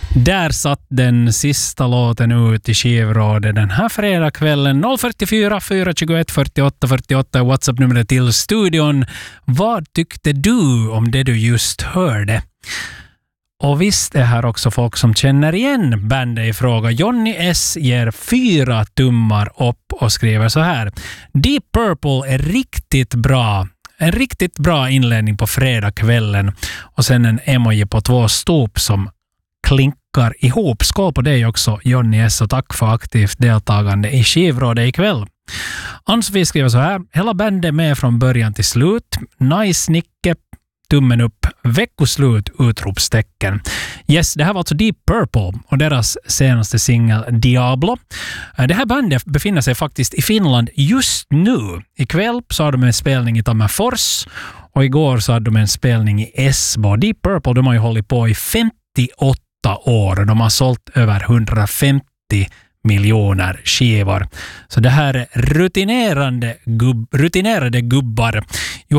Där satt den sista låten ut i skivrådet den här fredagskvällen. 044 421 48 48 är WhatsApp-numret till studion. Vad tyckte du om det du just hörde? Och visst är här också folk som känner igen bandet i fråga. Johnny S ger 4 tummar upp och skriver så här. Deep Purple är riktigt bra. En riktigt bra inledning på fredagskvällen. Och sen en emoji på 2 stop som klinkar ihop. Skål på dig också, Johnny S, och tack för aktivt deltagande i skivrådet ikväll. Ansvi skriver så här. Hela bandet med från början till slut. Nice Nicke. Tummen upp, veckoslut, utropstecken. Yes, det här var alltså Deep Purple och deras senaste singel Diablo. Det här bandet befinner sig faktiskt i Finland just nu. Ikväll så har de en spelning i Tammerfors och igår så hade de en spelning i Esbo. Deep Purple, de har ju hållit på i 58 år och de har sålt över 150 miljoner skivor. Så det här är rutinerade gubbar.